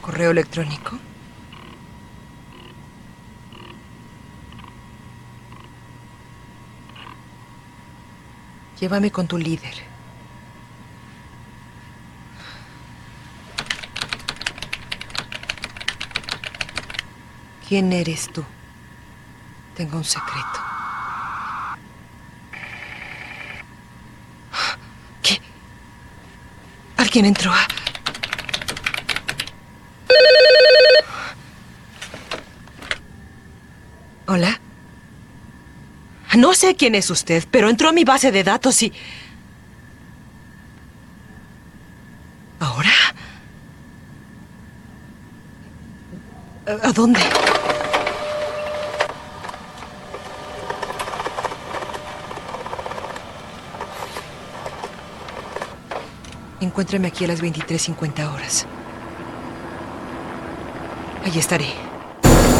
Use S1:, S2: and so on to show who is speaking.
S1: ¿Correo electrónico? Llévame con tu líder. ¿Quién eres tú? Tengo un secreto. ¿Qué? Alguien entró. ¿Hola? No sé quién es usted, pero entró a mi base de datos y... ¿Ahora? ¿A dónde? Encuéntrame aquí a las 23:50 horas. Allí estaré.